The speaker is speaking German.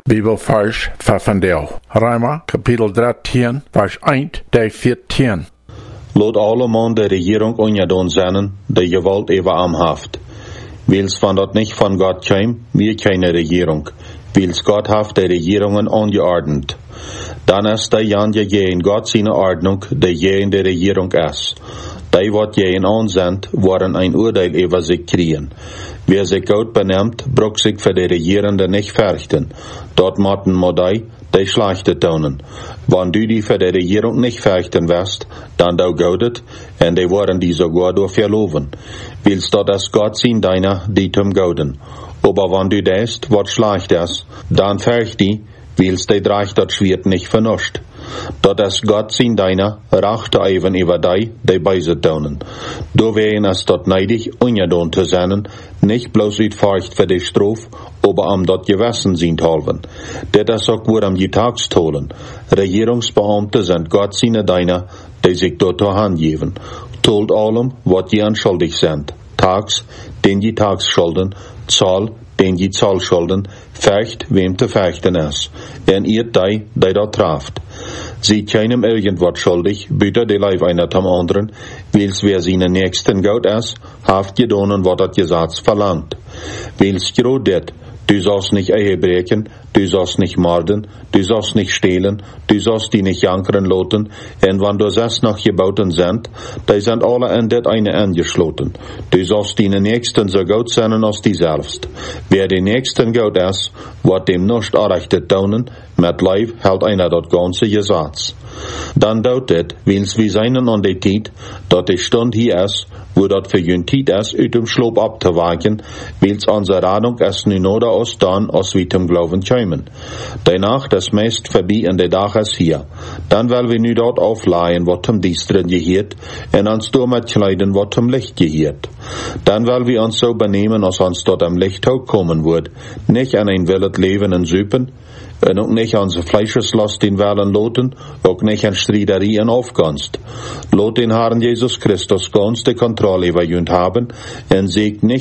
Bibelvers voor vandaag. Roma, kapitel 13, vers 1 tot 14. Laat allemaal de regering onjadoen zijn, de gewalt even amhaft. Wils van dat niet van Gott kwam, wir keine Regierung. Wils Gott haft de Regierungen ongeordnet. Dan is de jan je in Gott seine Ordnung, de je in de Regierung is. Die wat je in aanzendt, worden ein Urteil über sich kriegen. Wer sich gut benimmt, braucht sich für die Regierende nicht fürchten. Dort motten Modei, die Schlechte tun. Wenn du die für die Regierung nicht fürchten wirst, dann du gaudet, und die worden die sogar durch verloven. Willst du das Gott sein deiner, die zum gauden. Aber wenn du das, was schlecht ist, dann fürcht die, willst die dreich das Schwert nicht vernuscht. Dort ist Gott sein deiner, rachte even über die beise tun. Du wehen es dort neidig, unjadon zu sein, nicht bloß uit Furcht für die Strof, aber dort gewissen sind halven. Das ist auch wohl die Tagstolen. Regierungsbeamte sind Gott seine deiner, die sich dort zur Hand geben. Tolt allem, was je anschuldig sind. Tags, den die Tags schulden, Zahl, den die Zahl schulden, fecht, wem zu fechten ist. En ihr die dort traft. Sie keinem irgendwas schuldig, büter die Leib einer zum anderen, wils wer seine Nächsten Gaut ist, haft gedonen, was das Gesetz verlangt. Wils gerodet, du sollst nicht Ehe brechen, du sollst nicht morden, du sollst nicht stehlen, du sollst die nicht jankern loten, und wenn du sechs noch gebauten sind, die sind alle in det eine angeschloten. Du sollst deine Nächsten so gut sein als die selbst. Wer die Nächsten gut ist, wird dem nicht errechtet tun, mit Leib hält einer das ganze Gesetz. Dann dautet, wils wie seinen an die Tijd, dat die Stund hier ist, wo dat für jün Tijd ist, uit dem Schlop abzuwagen, wils unsere Radung ist nu noder aus dann, als wir zum Glauben kämen. Die Nacht ist meist vorbei und der Tag ist hier. Dann will wir nu dort aufleihen, wat zum Diestren gehört, und uns damit kleiden, wat zum Licht gehört. Dann will wir uns so benehmen, als uns dort am Licht kommen wird, nicht an ein willet Leben in Süpen, und auch nicht an so Fleischeslast in Wellen loten, auch nicht an Striederie in Aufgunst. Lot den Herrn Jesus Christus ganz die Kontrolle über jünd haben, und siegt nicht